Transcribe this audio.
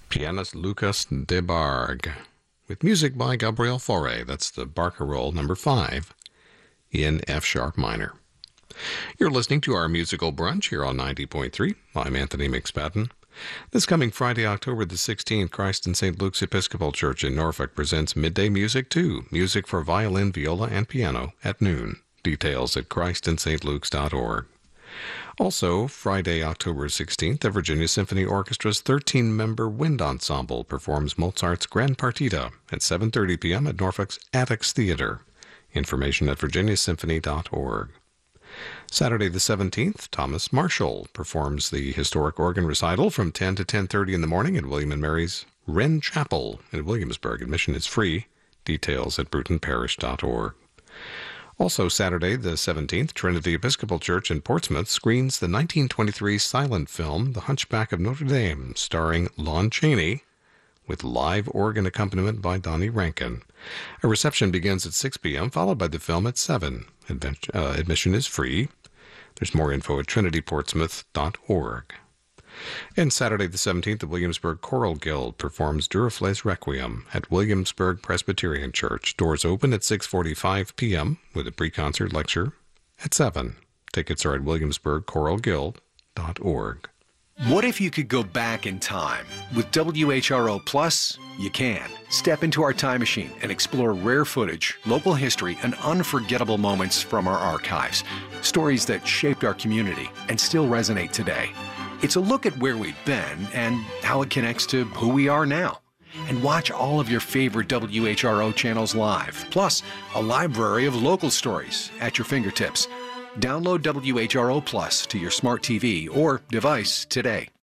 pianist Lucas Debargue, with music by Gabriel Fauré. That's the Barcarolle number 5 in F sharp minor. You're listening to our musical brunch here on 90.3. I'm Anthony McSpadden. This coming Friday, October the 16th, Christ in St. Luke's Episcopal Church in Norfolk presents Midday Music 2, music for violin, viola, and piano at noon. Details at christinstluke's.org. Also, Friday, October 16th, the Virginia Symphony Orchestra's 13-member wind ensemble performs Mozart's Grand Partita at 7:30 p.m. at Norfolk's Attucks Theater. Information at virginiasymphony.org. Saturday the 17th, Thomas Marshall performs the historic organ recital from 10 to 10:30 in the morning at William and Mary's Wren Chapel in Williamsburg. Admission is free. Details at brutonparish.org. Also Saturday the 17th, Trinity Episcopal Church in Portsmouth screens the 1923 silent film The Hunchback of Notre Dame, starring Lon Chaney, with live organ accompaniment by Donnie Rankin. A reception begins at 6 p.m., followed by the film at 7. Admission is free. There's more info at trinityportsmouth.org. And Saturday the 17th, the Williamsburg Choral Guild performs Duruflé's Requiem at Williamsburg Presbyterian Church. Doors open at 6:45 p.m. with a pre-concert lecture at 7. Tickets are at williamsburgchoralguild.org. What if you could go back in time? With WHRO Plus, you can. Step into our time machine and explore rare footage, local history, and unforgettable moments from our archives. Stories that shaped our community and still resonate today. It's a look at where we've been and how it connects to who we are now. And watch all of your favorite WHRO channels live, plus a library of local stories at your fingertips. Download WHRO Plus to your smart TV or device today.